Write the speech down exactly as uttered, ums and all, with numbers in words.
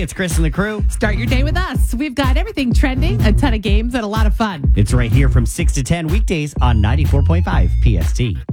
it's Chris and the crew. Start your day with us. We've got everything trending, a ton of games, and a lot of fun. It's right here from six to ten weekdays on ninety-four point five P S T.